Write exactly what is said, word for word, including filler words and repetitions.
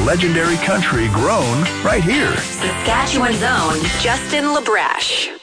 legendary country grown right here. Saskatchewan's own Justin LaBrash.